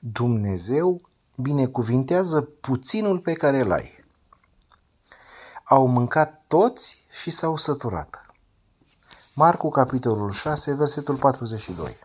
Dumnezeu binecuvintează puținul pe care îl ai. Au mâncat toți și s-au săturat. Marcu, capitolul 6, versetul 42.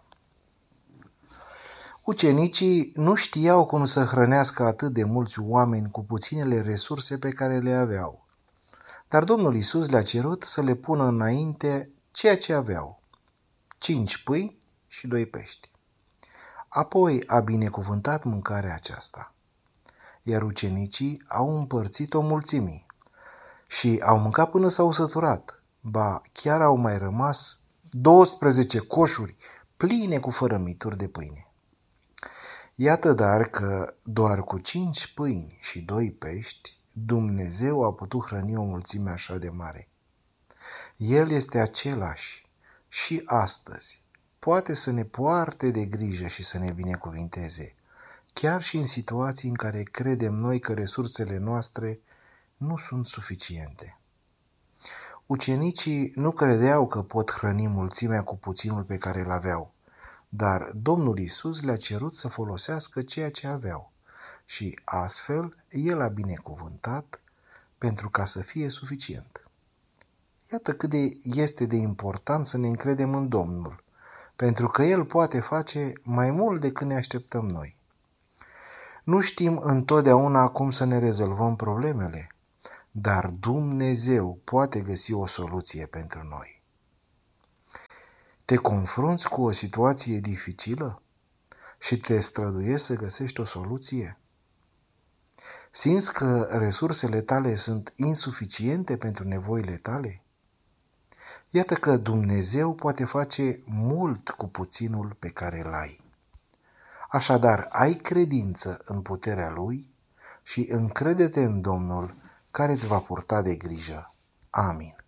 Ucenicii nu știau cum să hrănească atât de mulți oameni cu puținele resurse pe care le aveau. Dar Domnul Iisus le-a cerut să le pună înainte ceea ce aveau: 5 pâini și 2 pești. Apoi a binecuvântat mâncarea aceasta, iar ucenicii au împărțit-o mulțimii și au mâncat până s-au săturat. Ba, chiar au mai rămas 12 coșuri pline cu fărămituri de pâine. Iată dar că doar cu 5 pâini și 2 pești Dumnezeu a putut hrăni o mulțime așa de mare. El este același și astăzi. Poate să ne poarte de grijă și să ne binecuvinteze, chiar și în situații în care credem noi că resursele noastre nu sunt suficiente. Ucenicii nu credeau că pot hrăni mulțimea cu puținul pe care îl aveau, dar Domnul Iisus le-a cerut să folosească ceea ce aveau și astfel El a binecuvântat pentru ca să fie suficient. Iată cât este de important să ne încredem în Domnul, pentru că El poate face mai mult decât ne așteptăm noi. Nu știm întotdeauna cum să ne rezolvăm problemele, dar Dumnezeu poate găsi o soluție pentru noi. Te confrunți cu o situație dificilă și te străduiești să găsești o soluție? Simți că resursele tale sunt insuficiente pentru nevoile tale? Iată că Dumnezeu poate face mult cu puținul pe care îl ai. Așadar, ai credință în puterea Lui și încrede-te în Domnul, care îți va purta de grijă. Amin.